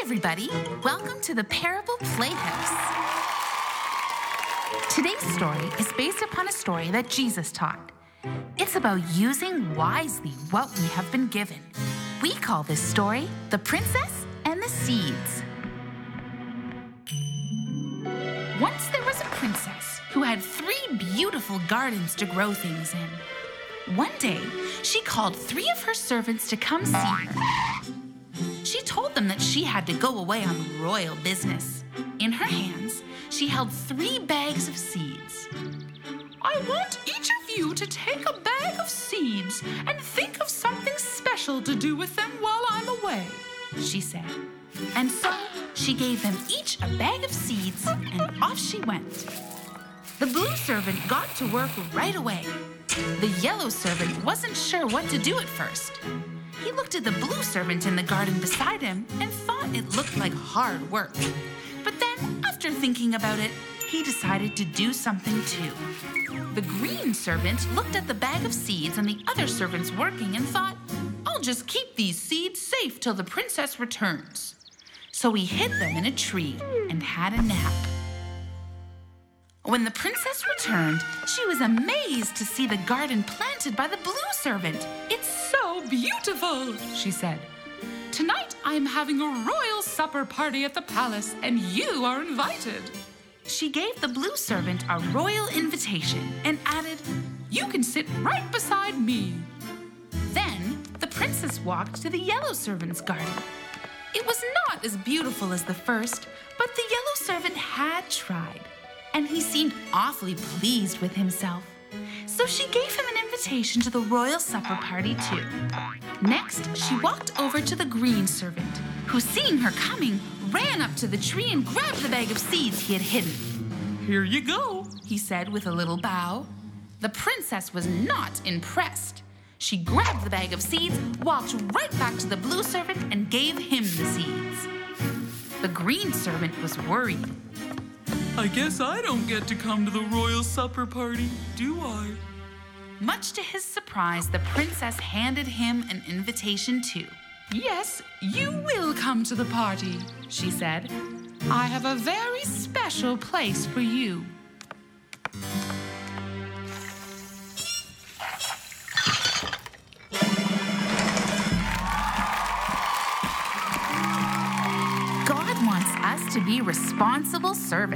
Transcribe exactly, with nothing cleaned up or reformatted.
everybody. Welcome to the Parable Playhouse. Today's story is based upon a story that Jesus taught. It's about using wisely what we have been given. We call this story The Princess and the Seeds. Once there was a princess who had three beautiful gardens to grow things in. One day, she called three of her servants to come see her. She told them that she had to go away on royal business. In her hands, she held three bags of seeds. "I want each of you to take a bag of seeds and think of something special to do with them while I'm away," she said. And so she gave them each a bag of seeds, and off she went. The blue servant got to work right away. The yellow servant wasn't sure what to do at first. He looked at the blue servant in the garden beside him and thought it looked like hard work. But then, after thinking about it, he decided to do something too. The green servant looked at the bag of seeds and the other servants working and thought, "I'll just keep these seeds safe till the princess returns." So he hid them in a tree and had a nap. When the princess returned, she was amazed to see the garden planted by the blue servant. "It's so beautiful," she said. "Tonight I am having a royal supper party at the palace, and you are invited." She gave the blue servant a royal invitation and added, "You can sit right beside me." Then the princess walked to the yellow servant's garden. It was not as beautiful as the first, but the yellow servant had tried, and he seemed awfully pleased with himself. So she gave him an invitation to the royal supper party too. Next, she walked over to the green servant, who, seeing her coming, ran up to the tree and grabbed the bag of seeds he had hidden. "Here you go," he said with a little bow. The princess was not impressed. She grabbed the bag of seeds, walked right back to the blue servant, and gave him the seeds. The green servant was worried. "I guess I don't get to come to the royal supper party, do I?" Much to his surprise, the princess handed him an invitation too. "Yes, you will come to the party," she said. "I have a very special place for you." God wants us to be responsible servants.